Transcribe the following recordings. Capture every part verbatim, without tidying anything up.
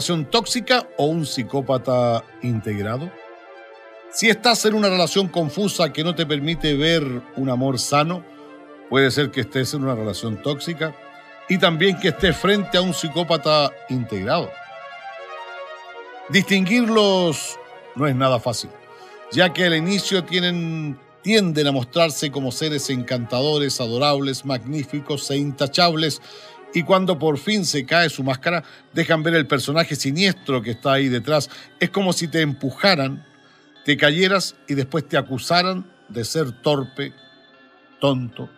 relación tóxica o un psicópata integrado? Si estás en una relación confusa que no te permite ver un amor sano, puede ser que estés en una relación tóxica y también que estés frente a un psicópata integrado. Distinguirlos no es nada fácil, ya que al inicio tienen, tienden a mostrarse como seres encantadores, adorables, magníficos e intachables, y cuando por fin se cae su máscara, dejan ver el personaje siniestro que está ahí detrás. Es como si te empujaran, te cayeras y después te acusaran de ser torpe, tonto.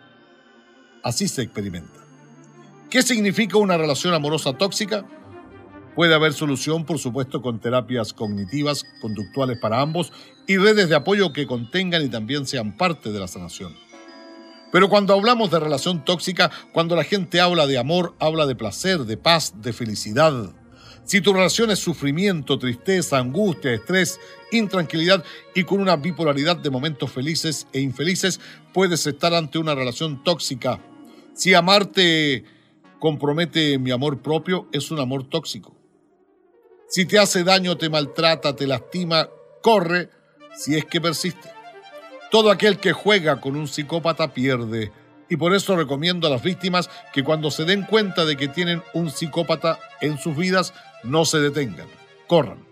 Así se experimenta. ¿Qué significa una relación amorosa tóxica? Puede haber solución, por supuesto, con terapias cognitivas, conductuales para ambos y redes de apoyo que contengan y también sean parte de la sanación. Pero cuando hablamos de relación tóxica, cuando la gente habla de amor, habla de placer, de paz, de felicidad. Si tu relación es sufrimiento, tristeza, angustia, estrés, intranquilidad y con una bipolaridad de momentos felices e infelices, puedes estar ante una relación tóxica. Si amarte compromete mi amor propio, es un amor tóxico. Si te hace daño, te maltrata, te lastima, corre si es que persiste. Todo aquel que juega con un psicópata pierde, y por eso recomiendo a las víctimas que cuando se den cuenta de que tienen un psicópata en sus vidas, no se detengan, corran.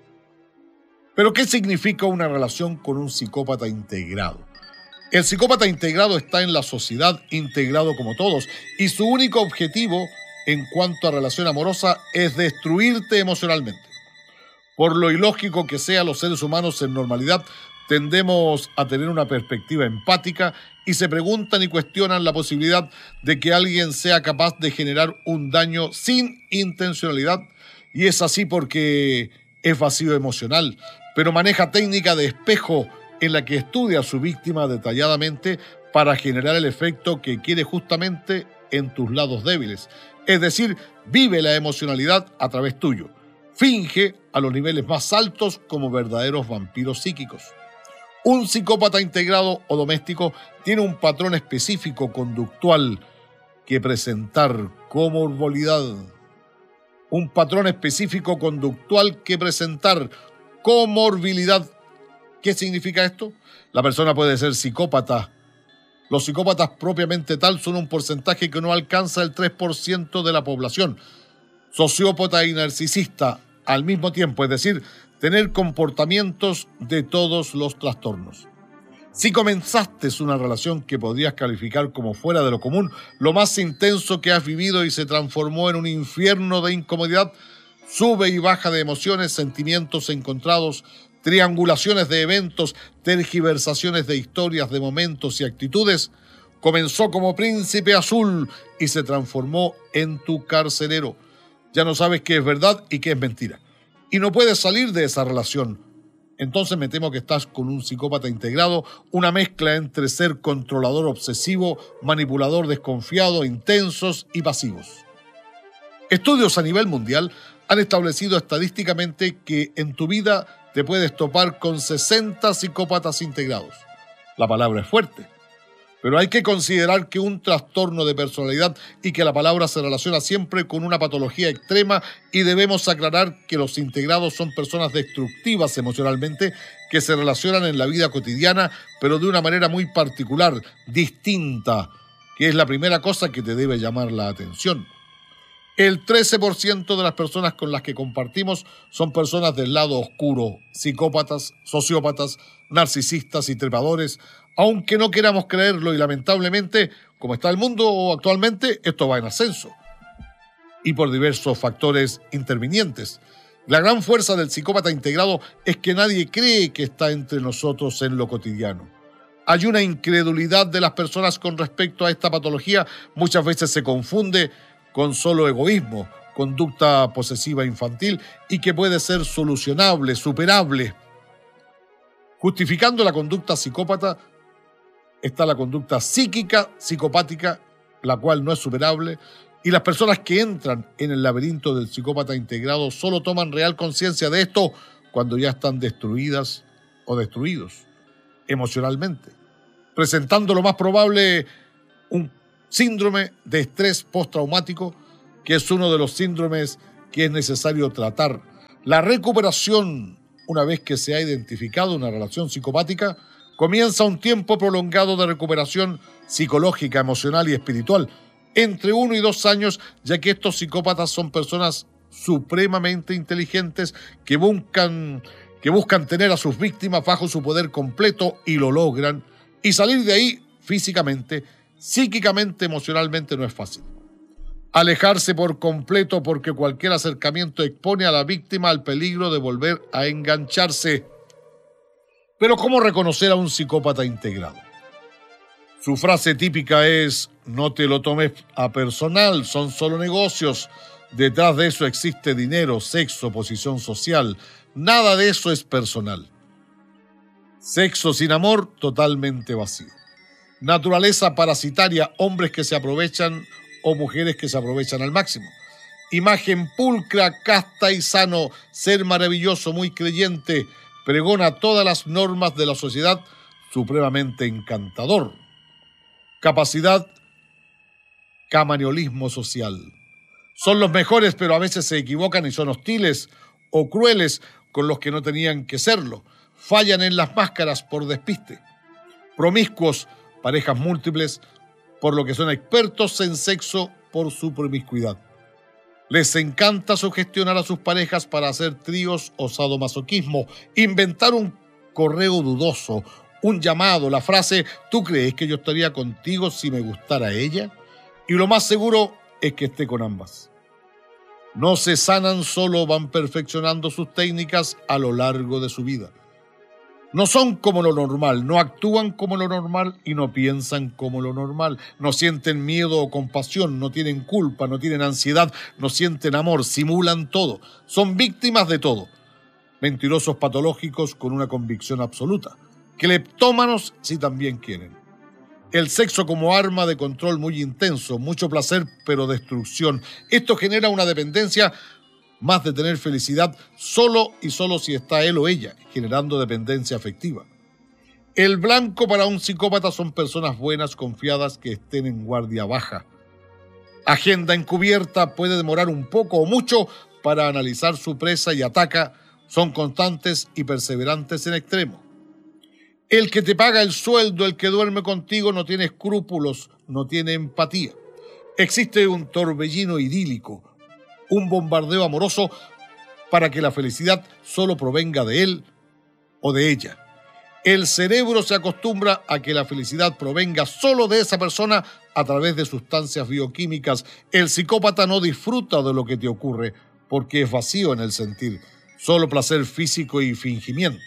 ¿Pero qué significa una relación con un psicópata integrado? El psicópata integrado está en la sociedad, integrado como todos, y su único objetivo en cuanto a relación amorosa es destruirte emocionalmente. Por lo ilógico que sea, los seres humanos en normalidad tendemos a tener una perspectiva empática y se preguntan y cuestionan la posibilidad de que alguien sea capaz de generar un daño sin intencionalidad, y es así porque es vacío emocional, pero maneja técnica de espejo en la que estudia a su víctima detalladamente para generar el efecto que quiere justamente en tus lados débiles. Es decir, vive la emocionalidad a través tuyo. Finge a los niveles más altos como verdaderos vampiros psíquicos. Un psicópata integrado o doméstico tiene un patrón específico conductual que presentar comorbilidad. Un patrón específico conductual que presentar comorbilidad. ¿Qué significa esto? La persona puede ser psicópata. Los psicópatas propiamente tal son un porcentaje que no alcanza el tres por ciento de la población. Sociópata y narcisista al mismo tiempo, es decir, tener comportamientos de todos los trastornos. Si comenzaste una relación que podrías calificar como fuera de lo común, lo más intenso que has vivido y se transformó en un infierno de incomodidad, sube y baja de emociones, sentimientos encontrados, triangulaciones de eventos, tergiversaciones de historias, de momentos y actitudes, comenzó como príncipe azul y se transformó en tu carcelero. Ya no sabes qué es verdad y qué es mentira. Y no puedes salir de esa relación. Entonces me temo que estás con un psicópata integrado, una mezcla entre ser controlador obsesivo, manipulador desconfiado, intensos y pasivos. Estudios a nivel mundial han establecido estadísticamente que en tu vida te puedes topar con sesenta psicópatas integrados. La palabra es fuerte, pero hay que considerar que un trastorno de personalidad y que la palabra se relaciona siempre con una patología extrema, y debemos aclarar que los integrados son personas destructivas emocionalmente que se relacionan en la vida cotidiana, pero de una manera muy particular, distinta, que es la primera cosa que te debe llamar la atención. El trece por ciento de las personas con las que compartimos son personas del lado oscuro, psicópatas, sociópatas, narcisistas y trepadores, aunque no queramos creerlo, y lamentablemente, como está el mundo actualmente, esto va en ascenso. Y por diversos factores intervinientes. La gran fuerza del psicópata integrado es que nadie cree que está entre nosotros en lo cotidiano. Hay una incredulidad de las personas con respecto a esta patología. Muchas veces se confunde con solo egoísmo, conducta posesiva infantil, y que puede ser solucionable, superable. Justificando la conducta psicópata está la conducta psíquica, psicopática, la cual no es superable, y las personas que entran en el laberinto del psicópata integrado solo toman real conciencia de esto cuando ya están destruidas o destruidos emocionalmente, presentando lo más probable un síndrome de estrés postraumático, que es uno de los síndromes que es necesario tratar. La recuperación, una vez que se ha identificado una relación psicopática, comienza un tiempo prolongado de recuperación psicológica, emocional y espiritual, entre uno y dos años, ya que estos psicópatas son personas supremamente inteligentes que buscan, que buscan tener a sus víctimas bajo su poder completo y lo logran, y salir de ahí físicamente, psíquicamente, emocionalmente no es fácil. Alejarse por completo porque cualquier acercamiento expone a la víctima al peligro de volver a engancharse. Pero ¿cómo reconocer a un psicópata integrado? Su frase típica es: no te lo tomes a personal, son solo negocios. Detrás de eso existe dinero, sexo, posición social. Nada de eso es personal. Sexo sin amor, totalmente vacío. Naturaleza parasitaria, hombres que se aprovechan o mujeres que se aprovechan al máximo. Imagen pulcra, casta y sano, ser maravilloso, muy creyente, pregona todas las normas de la sociedad, supremamente encantador. Capacidad, camareolismo social. Son los mejores, pero a veces se equivocan y son hostiles o crueles con los que no tenían que serlo. Fallan en las máscaras por despiste. Promiscuos, parejas múltiples, por lo que son expertos en sexo por su promiscuidad. Les encanta sugestionar a sus parejas para hacer tríos o sadomasoquismo, inventar un correo dudoso, un llamado, la frase ¿tú crees que yo estaría contigo si me gustara ella? Y lo más seguro es que esté con ambas. No se sanan solo, van perfeccionando sus técnicas a lo largo de su vida. No son como lo normal, no actúan como lo normal y no piensan como lo normal. No sienten miedo o compasión, no tienen culpa, no tienen ansiedad, no sienten amor, simulan todo. Son víctimas de todo. Mentirosos patológicos con una convicción absoluta. Cleptómanos si también quieren. El sexo como arma de control muy intenso, mucho placer pero destrucción. Esto genera una dependencia más de tener felicidad solo y solo si está él o ella, generando dependencia afectiva. El blanco para un psicópata son personas buenas, confiadas, que estén en guardia baja. Agenda encubierta, puede demorar un poco o mucho para analizar su presa y ataca. Son constantes y perseverantes en extremo. El que te paga el sueldo, el que duerme contigo, no tiene escrúpulos, no tiene empatía. Existe un torbellino idílico, un bombardeo amoroso para que la felicidad solo provenga de él o de ella. El cerebro se acostumbra a que la felicidad provenga solo de esa persona a través de sustancias bioquímicas. El psicópata no disfruta de lo que te ocurre porque es vacío en el sentir, solo placer físico y fingimiento.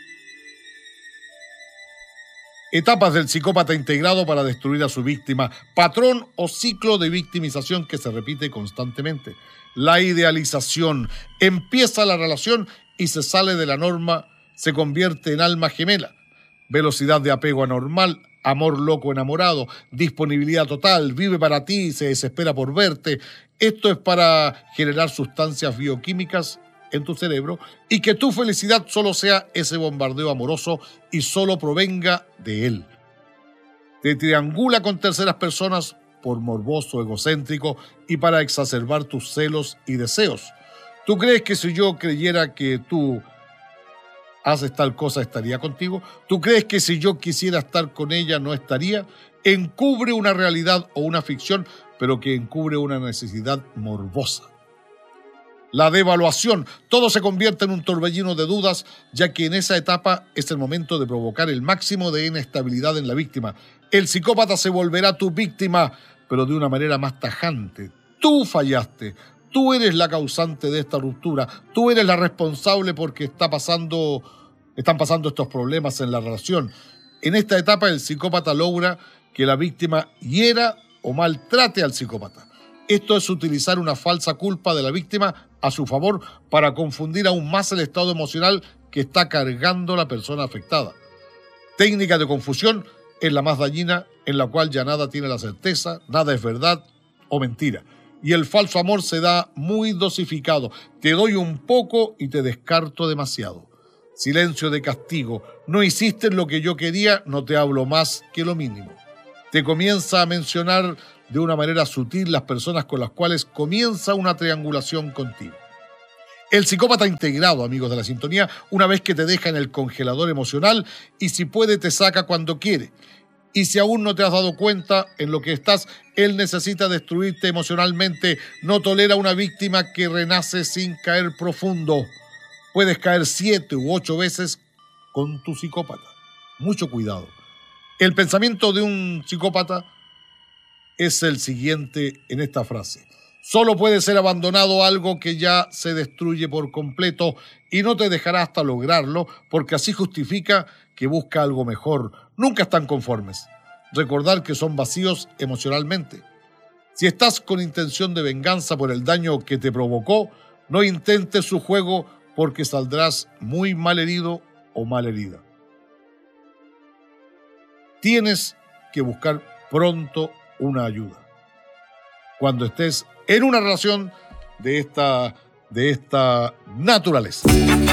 Etapas del psicópata integrado para destruir a su víctima. Patrón o ciclo de victimización que se repite constantemente. La idealización. Empieza la relación y se sale de la norma, se convierte en alma gemela. Velocidad de apego anormal, amor loco enamorado, disponibilidad total, vive para ti y se desespera por verte. Esto es para generar sustancias bioquímicas en tu cerebro y que tu felicidad solo sea ese bombardeo amoroso y solo provenga de él. Te triangula con terceras personas por morboso, egocéntrico y para exacerbar tus celos y deseos. ¿Tú crees que si yo creyera que tú haces tal cosa estaría contigo? ¿Tú crees que si yo quisiera estar con ella no estaría? Encubre una realidad o una ficción, pero que encubre una necesidad morbosa. La devaluación. Todo se convierte en un torbellino de dudas, ya que en esa etapa es el momento de provocar el máximo de inestabilidad en la víctima. El psicópata se volverá tu víctima, pero de una manera más tajante. Tú fallaste. Tú eres la causante de esta ruptura. Tú eres la responsable porque está pasando, están pasando estos problemas en la relación. En esta etapa el psicópata logra que la víctima hiera o maltrate al psicópata. Esto es utilizar una falsa culpa de la víctima a su favor para confundir aún más el estado emocional que está cargando la persona afectada. Técnica de confusión es la más dañina, en la cual ya nada tiene la certeza, nada es verdad o mentira. Y el falso amor se da muy dosificado. Te doy un poco y te descarto demasiado. Silencio de castigo. No hiciste lo que yo quería, no te hablo más que lo mínimo. Te comienza a mencionar de una manera sutil las personas con las cuales comienza una triangulación contigo. El psicópata integrado, amigos de la sintonía, una vez que te deja en el congelador emocional y si puede te saca cuando quiere. Y si aún no te has dado cuenta en lo que estás, él necesita destruirte emocionalmente. No tolera una víctima que renace sin caer profundo. Puedes caer siete u ocho veces con tu psicópata. Mucho cuidado. El pensamiento de un psicópata es el siguiente en esta frase. Solo puede ser abandonado algo que ya se destruye por completo y no te dejará hasta lograrlo, porque así justifica que busca algo mejor. Nunca están conformes. Recordar que son vacíos emocionalmente. Si estás con intención de venganza por el daño que te provocó, no intentes su juego porque saldrás muy mal herido o mal herida. Tienes que buscar pronto una ayuda. Cuando estés en una relación de esta, de esta naturaleza.